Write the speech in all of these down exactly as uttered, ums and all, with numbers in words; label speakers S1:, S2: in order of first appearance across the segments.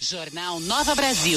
S1: Jornal Nova Brasil.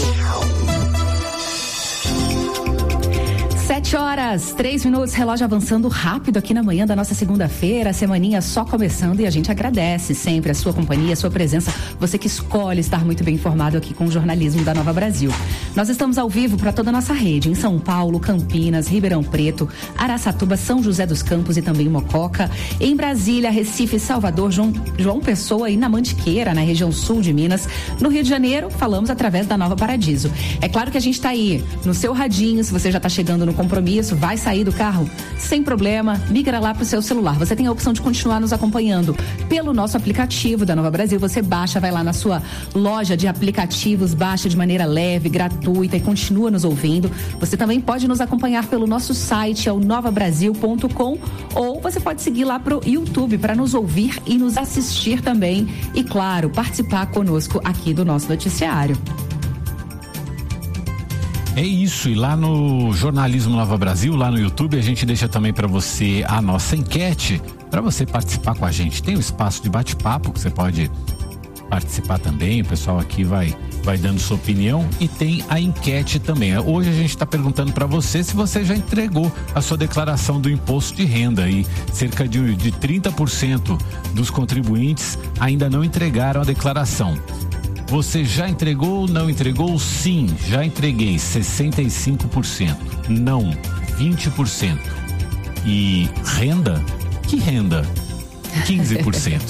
S2: Sete horas, três minutos, relógio avançando rápido aqui na manhã da nossa segunda-feira, a semaninha só começando e a gente agradece sempre a sua companhia, a sua presença, você que escolhe estar muito bem informado aqui com o jornalismo da Nova Brasil. Nós estamos ao vivo para toda a nossa rede, em São Paulo, Campinas, Ribeirão Preto, Araçatuba, São José dos Campos e também Mococa, em Brasília, Recife, Salvador, João, João Pessoa e na Mantiqueira, na região sul de Minas. No Rio de Janeiro, falamos através da Nova Paradiso. É claro que a gente está aí no seu radinho, se você já está chegando no compromisso, vai sair do carro, sem problema, migra lá pro seu celular. Você tem a opção de continuar nos acompanhando pelo nosso aplicativo da Nova Brasil. Você baixa, vai lá na sua loja de aplicativos, baixa de maneira leve, gratuita e continua nos ouvindo. Você também pode nos acompanhar pelo nosso site, é o nova brasil ponto com, ou você pode seguir lá pro YouTube para nos ouvir e nos assistir também e, claro, participar conosco aqui do nosso noticiário.
S3: É isso, e lá no Jornalismo Nova Brasil, lá no YouTube, a gente deixa também para você a nossa enquete, para você participar com a gente. Tem um espaço de bate-papo que você pode participar também, o pessoal aqui vai, vai dando sua opinião, e tem a enquete também. Hoje a gente está perguntando para você se você já entregou a sua declaração do imposto de renda, e cerca de, de trinta por cento dos contribuintes ainda não entregaram a declaração. Você já entregou ou não entregou? Sim, já entreguei, sessenta e cinco por cento. Não, vinte por cento. E renda? Que renda? quinze por cento.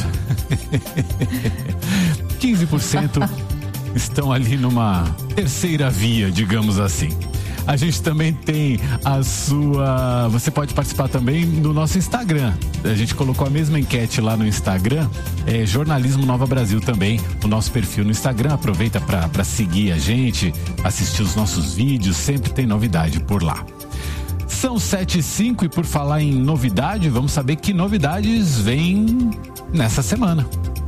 S3: quinze por cento estão ali numa terceira via, digamos assim. A gente também tem a sua... Você pode participar também no nosso Instagram. A gente colocou a mesma enquete lá no Instagram. É Jornalismo Nova Brasil também, o nosso perfil no Instagram. Aproveita para seguir a gente, assistir os nossos vídeos. Sempre tem novidade por lá. São sete e cinco e por falar em novidade, vamos saber que novidades vêm nessa semana.